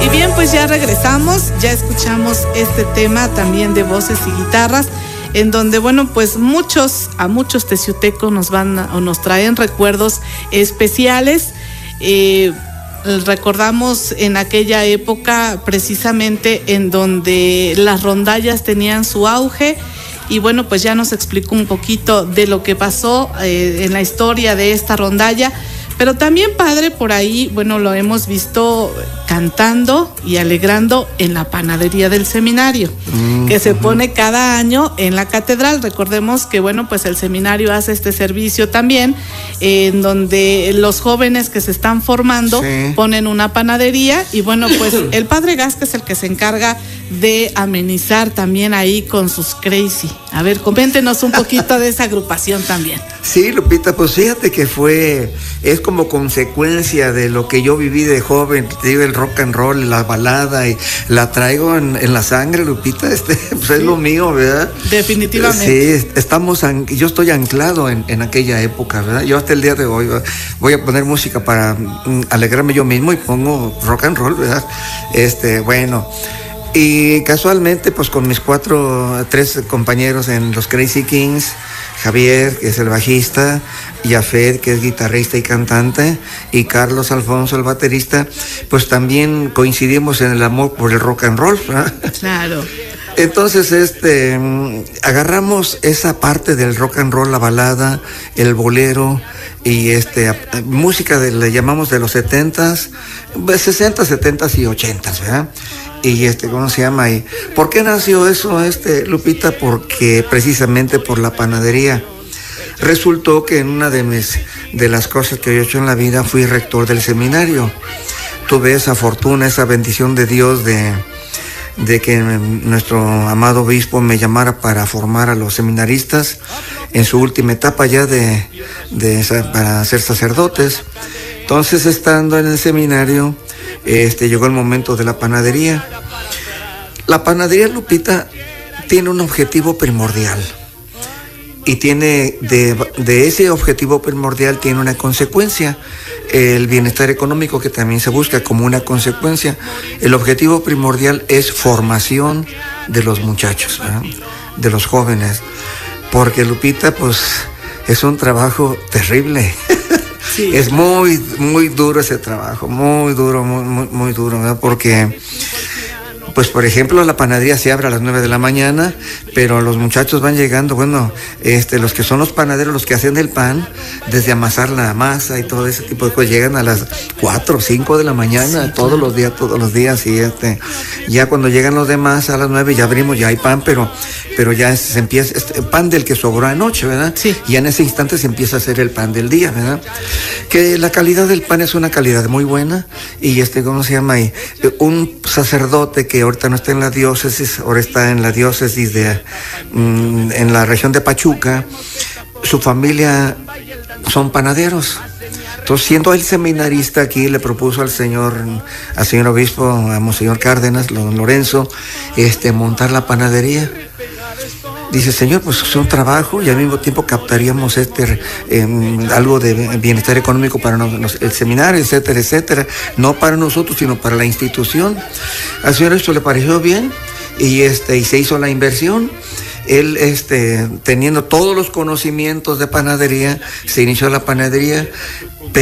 Y bien, pues ya regresamos, ya escuchamos este tema también de voces y guitarras, en donde, bueno, pues a muchos teciutecos nos traen recuerdos especiales. Recordamos en aquella época precisamente en donde las rondallas tenían su auge. Y bueno, pues ya nos explicó un poquito de lo que pasó en la historia de esta rondalla. Pero también, padre, por ahí, bueno, lo hemos visto cantando y alegrando en la panadería del seminario, que se pone cada año en la catedral. Recordemos que, bueno, pues el seminario hace este servicio también, en donde los jóvenes que se están formando ponen una panadería. Y bueno, pues el padre Gasca es el que se encarga de amenizar también ahí con sus crazy. A ver, coméntenos un poquito de esa agrupación también. Sí, Lupita, pues fíjate que es como consecuencia de lo que yo viví de joven, digo, el rock and roll, la balada, y la traigo en la sangre, Lupita, pues es lo mío, ¿verdad? Definitivamente. Sí, yo estoy anclado en aquella época, ¿verdad? Yo hasta el día de hoy voy a poner música para alegrarme yo mismo y pongo rock and roll, ¿verdad? Bueno. Y casualmente, pues con mis 3 compañeros en los Crazy Kings, Javier, que es el bajista, Yafet, que es guitarrista y cantante, y Carlos Alfonso, el baterista, pues también coincidimos en el amor por el rock and roll, ¿verdad? Claro. Entonces, agarramos esa parte del rock and roll, la balada, el bolero, y música le llamamos de los 70s, 60s, 70s y 80s, ¿verdad? Y ¿cómo se llama? ¿Y por qué nació eso, Lupita? Porque precisamente por la panadería. Resultó que en una de las cosas que yo he hecho en la vida fui rector del seminario. Tuve esa fortuna, esa bendición de Dios de que nuestro amado obispo me llamara para formar a los seminaristas en su última etapa ya para ser sacerdotes. Entonces, estando en el seminario, llegó el momento de la panadería. La panadería, Lupita, tiene un objetivo primordial. Y tiene, de ese objetivo primordial, tiene una consecuencia. El bienestar económico, que también se busca como una consecuencia. El objetivo primordial es formación de los muchachos, ¿verdad? De los jóvenes. Porque, Lupita, pues, es un trabajo terrible. Sí. Es muy, muy duro ese trabajo, muy duro, muy duro, ¿verdad? Porque, pues, por ejemplo, la panadería se abre a las 9 de la mañana, pero los muchachos van llegando, bueno, los que son los panaderos, los que hacen el pan, desde amasar la masa y todo ese tipo de cosas, llegan a las 4 o 5 de la mañana, sí, todos los días, y ya cuando llegan los demás a las 9 ya abrimos, ya hay pan, pero ya se empieza, el pan del que sobró anoche, ¿verdad? Sí. Y en ese instante se empieza a hacer el pan del día, ¿verdad? Que la calidad del pan es una calidad muy buena, y ¿cómo se llama? Un sacerdote que ahorita no está en la diócesis, ahora está en la diócesis en la región de Pachuca, su familia son panaderos. Entonces, siendo él seminarista aquí, le propuso al señor obispo, a Monseñor Cárdenas, don Lorenzo, montar la panadería. Dice, señor, pues es un trabajo y al mismo tiempo captaríamos algo de bienestar económico para el seminario, etcétera, etcétera. No para nosotros, sino para la institución. Al señor esto le pareció bien y se hizo la inversión. Él, teniendo todos los conocimientos de panadería, se inició la panadería.